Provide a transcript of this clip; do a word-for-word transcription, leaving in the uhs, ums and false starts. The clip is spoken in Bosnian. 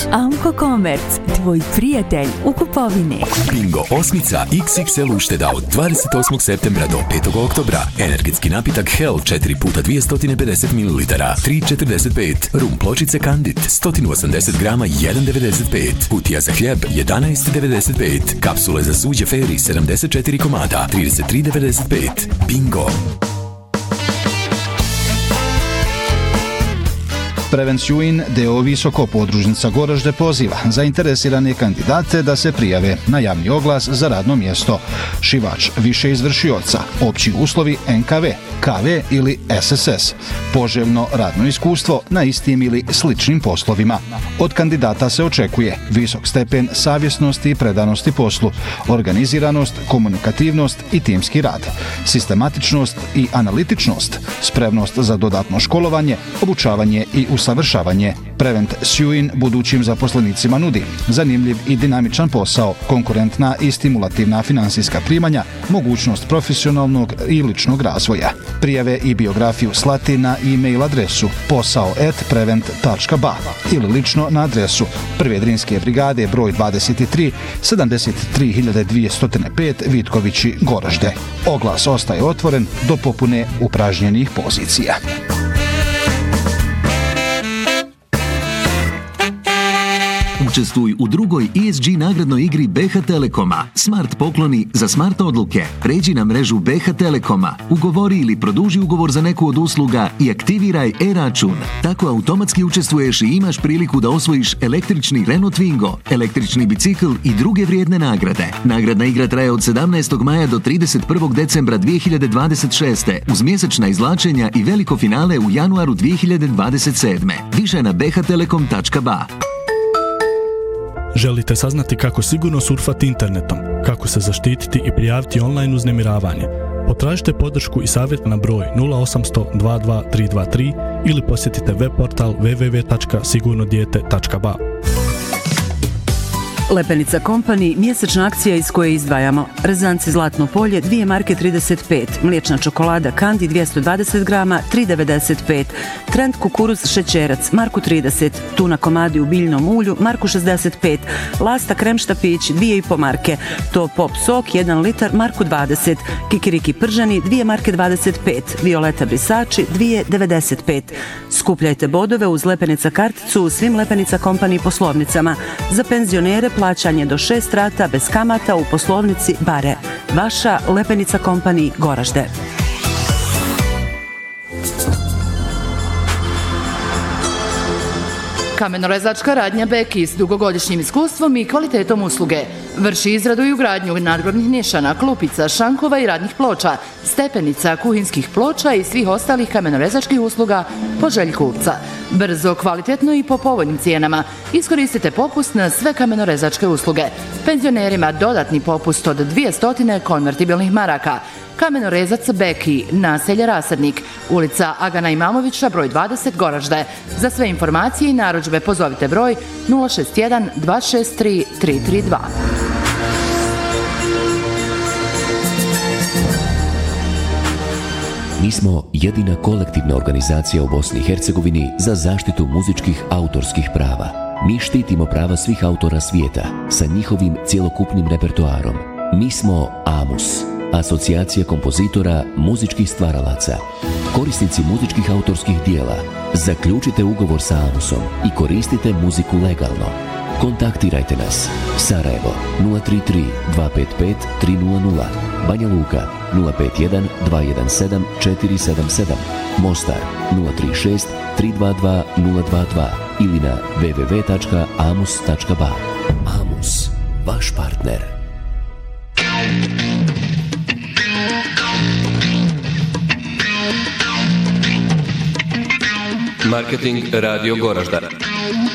Amco Commerce, tvoj prijatelj u kupovini. Bingo osmica iks iks el ušteda od dvadeset osmog septembra do petog oktobra. Energetski napitak Hell četiri puta dvjesto pedeset mililitara, tri četrdeset pet. Rum pločice Candid, sto osamdeset grama, jedan devedeset pet. Kutija za hljeb, jedanaest devedeset pet. Kapsule za suđe Fairy, sedamdeset četiri komada, trideset tri devedeset pet. Bingo! Prevencijin deo Visoko podružnica Goražde poziva zainteresirane kandidate da se prijave na javni oglas za radno mjesto šivač više izvršioca, opći uslovi en ka ve, ka ve ili es es es, poželjno radno iskustvo na istim ili sličnim poslovima. Od kandidata se očekuje visok stepen savjesnosti i predanosti poslu, organiziranost, komunikativnost i timski rad, sistematičnost i analitičnost, spremnost za dodatno školovanje, obučavanje i usavršavanje. Prevent Sjuin budućim zaposlenicima nudi zanimljiv i dinamičan posao, konkurentna i stimulativna finansijska primanja, mogućnost profesionalnog i ličnog razvoja. Prijave i biografiju slati na e-mail adresu posao at prevent tačka ba ili lično na adresu Prve Drinske brigade broj dvadeset tri, sedamdeset tri hiljade dvjesto pet Vitkovići, Goražde. Oglas ostaje otvoren do popune upražnjenih pozicija. Učestvuj u drugoj E S G nagradnoj igri be ha Telekoma. Smart pokloni za smart odluke. Pređi na mrežu be ha Telekoma. Ugovori ili produži ugovor za neku od usluga i aktiviraj e-račun. Tako automatski učestvuješ i imaš priliku da osvojiš električni Renault Twingo, električni bicikl i druge vrijedne nagrade. Nagradna igra traje od sedamnaestog maja do trideset prvog decembra dvije hiljade dvadeset šeste uz mjesečna izvlačenja i veliko finale u januaru dvije hiljade dvadeset sedme. Više na be ha telekom tačka ba. Želite saznati kako sigurno surfati internetom, kako se zaštititi i prijaviti online uznemiravanje? Potražite podršku i savjet na broj nula osam sto dva dva tri dva tri ili posjetite web portal w w w tačka sigurno dijete tačka ba. Lepenica Company, mjesečna akcija iz koje izdvajamo. Rezanci Zlatno polje, dvije marke trideset pet. Mliječna čokolada Kandi dvjesto dvadeset grama, tri devedeset pet. Trend kukuruz šećerac, marku trideset. Tuna komadi u biljnom ulju, marku šezdeset pet. Lasta krem štapić, dvije i po marke. To pop sok, jedan litar, marku dvadeset. Kikiriki prženi, dvije marke dvadeset pet. Violeta brisači, dvije devedeset pet. Skupljajte bodove uz Lepenica karticu u svim Lepenica Company poslovnicama. Za penzionere plaćanje do šest rata bez kamata u poslovnici Bare. Vaša Lepenica Company, Goražde. Kamenorezačka radnja Beki s dugogodišnjim iskustvom i kvalitetom usluge. Vrši izradu i ugradnju nadgrobnih niješana, klupica, šankova i radnih ploča, stepenica, kuhinskih ploča i svih ostalih kamenorezačkih usluga po želji kupca. Brzo, kvalitetno i po povoljnim cijenama. Iskoristite popust na sve kamenorezačke usluge. Penzionerima dodatni popust od dvjesto konvertibilnih maraka. Kamenorezac Beki, naselje Rasadnik, ulica Agana Imamovića, broj dvadeset, Goražde. Za sve informacije i narudžbe pozovite broj nula šest jedan dva šest tri tri tri dva. Mi smo jedina kolektivna organizacija u Bosni i Hercegovini za zaštitu muzičkih autorskih prava. Mi štitimo prava svih autora svijeta sa njihovim cjelokupnim repertoarom. Mi smo AMUS, Asocijacija kompozitora muzičkih stvaralaca. Korisnici muzičkih autorskih dijela, zaključite ugovor sa AMUSom i koristite muziku legalno. Kontaktirajte nas. Sarajevo nula tri tri dva pet pet tri nula nula, Banja Luka nula pet jedan dva jedan sedam četiri sedam sedam, Mostar nula tri šest tri dva dva nula dva dva ili na w w w tačka amus tačka ba. AMUS, vaš partner. Marketing Radio Goražda.